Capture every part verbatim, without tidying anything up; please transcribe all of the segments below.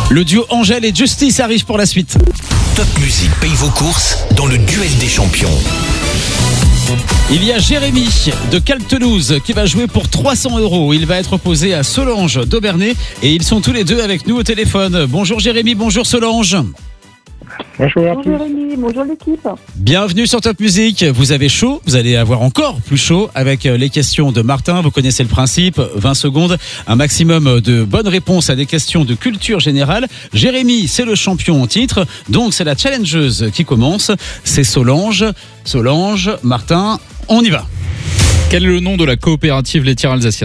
Le duo Angèle et Justice arrive pour la suite. Top Music paye vos courses dans le duel des champions. Il y a Jérémy de Caltelouse qui va jouer pour trois cents euros. Il va être opposé à Solange d'Aubernay et ils sont tous les deux avec nous au téléphone. Bonjour Jérémy, bonjour Solange. Bonjour à tous. Bonjour Rémi, bonjour l'équipe. Bienvenue sur Top Music. Vous avez chaud, vous allez avoir encore plus chaud avec les questions de Martin. Vous connaissez le principe, vingt secondes, un maximum de bonnes réponses à des questions de culture générale. Jérémy, c'est le champion en titre, donc c'est la challengeuse qui commence. C'est Solange. Solange, Martin, on y va. Quel est le nom de la coopérative laitière alsacienne ?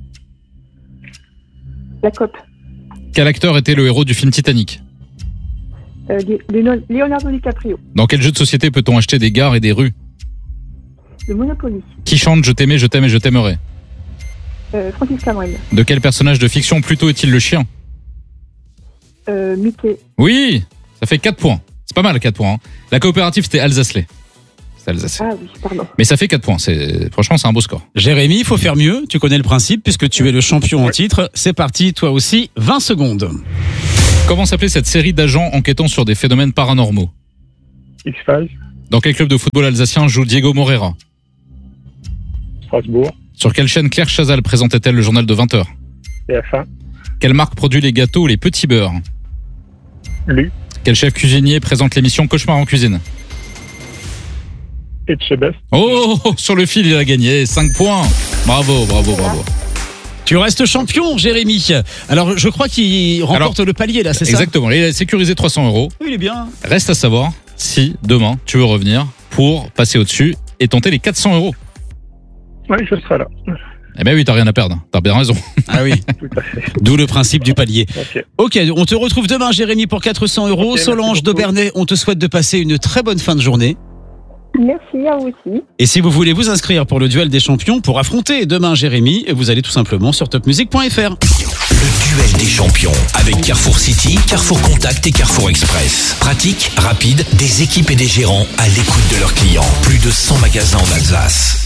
La COP. Quel acteur était le héros du film Titanic ? Euh, Léon- Leonardo DiCaprio. Dans quel jeu de société peut-on acheter des gares et des rues ? Le Monopoly. Qui chante Je t'aimais, je t'aime et je t'aimerai ? Euh, Francis Cabrel. De quel personnage de fiction Pluto est-il le chien ? Euh, Mickey. Oui, ça fait quatre points. C'est pas mal quatre points. hein. La coopérative c'était Alsace-Lait. C'est Alsace. Ah oui, pardon. Mais ça fait quatre points. C'est... Franchement, c'est un beau score. Jérémy, il faut faire mieux. Tu connais le principe puisque tu es le champion en titre. C'est parti, toi aussi, vingt secondes. Comment s'appelait cette série d'agents enquêtant sur des phénomènes paranormaux ? X-Files, Dans quel club de football alsacien joue Diego Moreira ? Strasbourg, Sur quelle chaîne Claire Chazal présentait-elle le journal de vingt heures ? T F un, Quelle marque produit les gâteaux Les Petits Beurres ? Lu, Quel chef cuisinier présente l'émission Cauchemar en cuisine ? Etchebest, Oh, sur le fil, il a gagné. cinq points. Bravo, bravo, bravo. Tu restes champion, Jérémy. Alors, je crois qu'il remporte Alors, le palier, là, c'est ça ? Exactement. Il a sécurisé trois cents euros. Oui, il est bien. Reste à savoir si demain tu veux revenir pour passer au-dessus et tenter les quatre cents euros. oui, je serai là. Eh ben oui, t'as rien à perdre. T'as bien raison. Ah oui, Tout à fait. d'où le principe du palier. Ok. Ok, on te retrouve demain, Jérémy, pour quatre cents euros. Ok, merci Solange beaucoup. d'Aubernay, on te souhaite de passer une très bonne fin de journée. Merci à vous aussi. Et si vous voulez vous inscrire pour le duel des champions, pour affronter demain Jérémy, vous allez tout simplement sur top music point f r. Le duel des champions avec Carrefour City, Carrefour Contact et Carrefour Express. Pratique, rapide, des équipes et des gérants à l'écoute de leurs clients. Plus de cent magasins en Alsace.